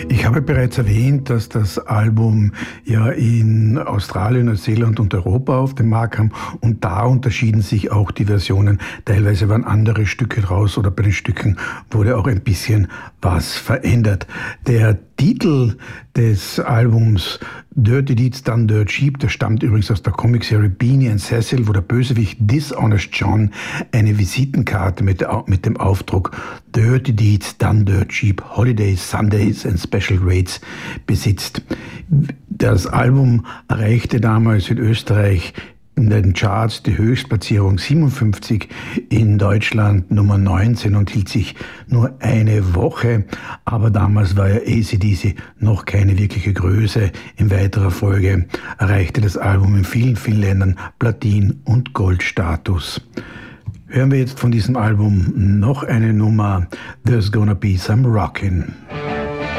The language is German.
Ich habe bereits erwähnt, dass das Album ja in Australien, Neuseeland und Europa auf den Markt kam und da unterschieden sich auch die Versionen. Teilweise waren andere Stücke draus oder bei den Stücken wurde auch ein bisschen was verändert. Der Titel des Albums Dirty Deeds Done Dirt Cheap, der stammt übrigens aus der Comicserie Beanie and Cecil, wo der Bösewicht Dishonest John eine Visitenkarte mit dem Aufdruck Dirty Deeds Done Dirt Cheap, Holidays, Sundays and Special Rates besitzt. Das Album erreichte damals in Österreich in den Charts die Höchstplatzierung 57, in Deutschland Nummer 19 und hielt sich nur eine Woche. Aber damals war ja AC/DC noch keine wirkliche Größe. In weiterer Folge erreichte das Album in vielen, vielen Ländern Platin- und Goldstatus. Hören wir jetzt von diesem Album noch eine Nummer, There's Gonna Be Some Rockin'.